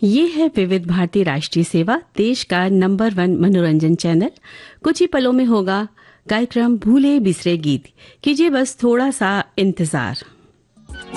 ये है विविध भारती राष्ट्रीय सेवा, देश का नंबर 1 मनोरंजन चैनल। कुछ ही पलों में होगा कार्यक्रम भूले बिसरे गीत। कीजिए बस थोड़ा सा इंतजार।